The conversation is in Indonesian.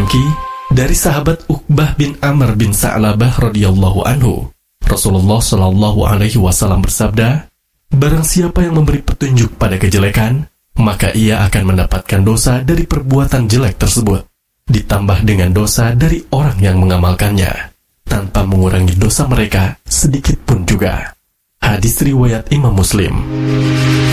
Al-Banki dari sahabat Uqbah bin Amr bin Sa'labah radhiyallahu anhu, Rasulullah Shallallahu alaihi wasallam bersabda, barang siapa yang memberi petunjuk pada kejelekan, maka ia akan mendapatkan dosa dari perbuatan jelek tersebut, ditambah dengan dosa dari orang yang mengamalkannya, tanpa mengurangi dosa mereka sedikit pun juga. Hadis riwayat Imam Muslim.